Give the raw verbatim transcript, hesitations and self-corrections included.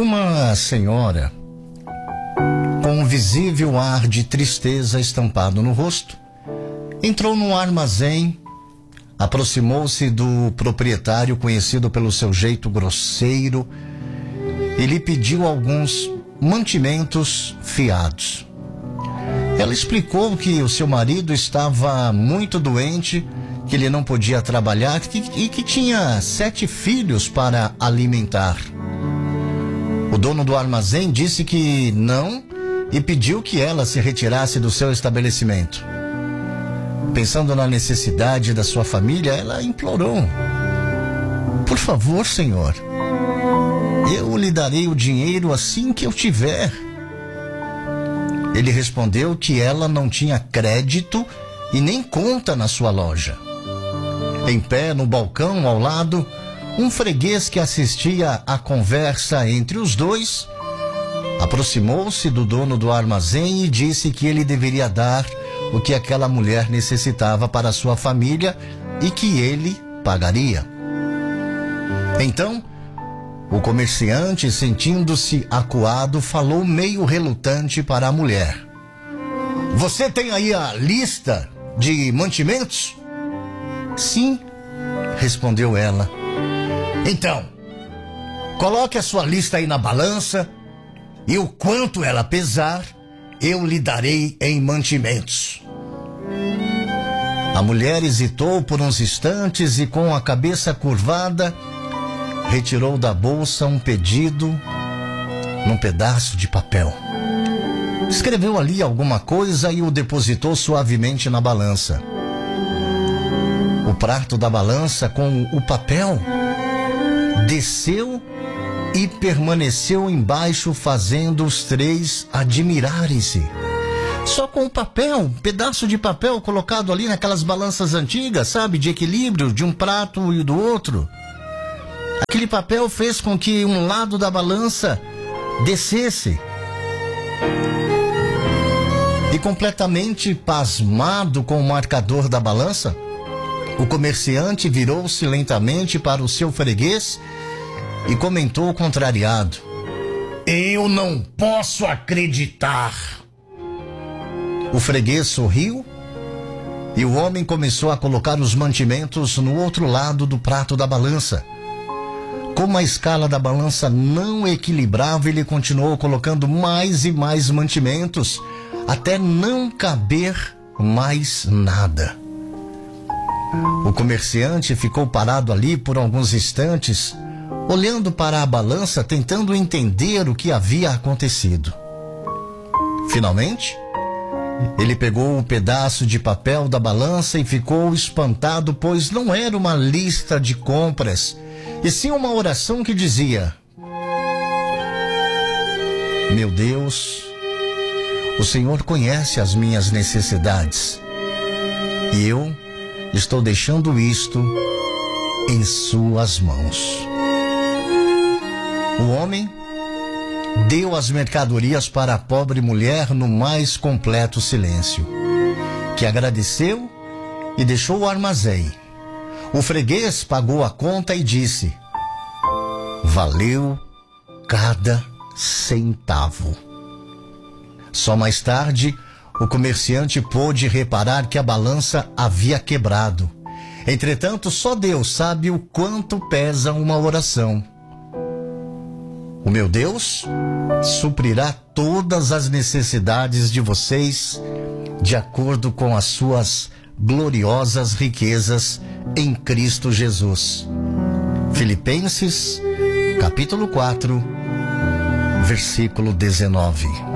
Uma senhora, com um visível ar de tristeza estampado no rosto, entrou num armazém, aproximou-se do proprietário, conhecido pelo seu jeito grosseiro, e lhe pediu alguns mantimentos fiados. Ela explicou que o seu marido estava muito doente, que ele não podia trabalhar e que tinha sete filhos para alimentar. O dono do armazém disse que não e pediu que ela se retirasse do seu estabelecimento. Pensando na necessidade da sua família, ela implorou: por favor, senhor, eu lhe darei o dinheiro assim que eu tiver. Ele respondeu que ela não tinha crédito e nem conta na sua loja. Em pé no balcão ao lado, um freguês que assistia à conversa entre os dois aproximou-se do dono do armazém e disse que ele deveria dar o que aquela mulher necessitava para sua família e que ele pagaria. Então, o comerciante, sentindo-se acuado, falou meio relutante para a mulher: você tem aí a lista de mantimentos? Sim, respondeu ela. Então, coloque a sua lista aí na balança e o quanto ela pesar, eu lhe darei em mantimentos. A mulher hesitou por uns instantes e, com a cabeça curvada, retirou da bolsa um pedido num pedaço de papel. Escreveu ali alguma coisa e o depositou suavemente na balança. O prato da balança com o papel desceu e permaneceu embaixo, fazendo os três admirarem-se. Só com o papel, um pedaço de papel colocado ali naquelas balanças antigas, sabe, de equilíbrio de um prato e do outro. Aquele papel fez com que um lado da balança descesse. E completamente pasmado com o marcador da balança, o comerciante virou-se lentamente para o seu freguês e comentou contrariado: eu não posso acreditar. O freguês sorriu e o homem começou a colocar os mantimentos no outro lado do prato da balança. Como a escala da balança não equilibrava, ele continuou colocando mais e mais mantimentos, até não caber mais nada. O comerciante ficou parado ali por alguns instantes, olhando para a balança, tentando entender o que havia acontecido. Finalmente, ele pegou o pedaço de papel da balança e ficou espantado, pois não era uma lista de compras, e sim uma oração que dizia: meu Deus, o Senhor conhece as minhas necessidades e eu estou deixando isto em suas mãos. O homem deu as mercadorias para a pobre mulher no mais completo silêncio, que agradeceu e deixou o armazém. O freguês pagou a conta e disse: valeu cada centavo. Só mais tarde, o comerciante pôde reparar que a balança havia quebrado. Entretanto, só Deus sabe o quanto pesa uma oração. O meu Deus suprirá todas as necessidades de vocês de acordo com as suas gloriosas riquezas em Cristo Jesus. Filipenses, capítulo quatro, versículo dezenove.